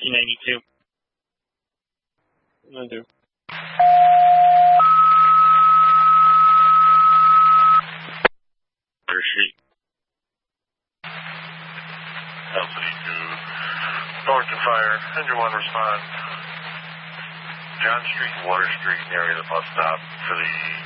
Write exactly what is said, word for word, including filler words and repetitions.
P ninety-two. I do. Water Street. L C two, north to fire, engine one respond. John Street and Water Street area of the bus stop for the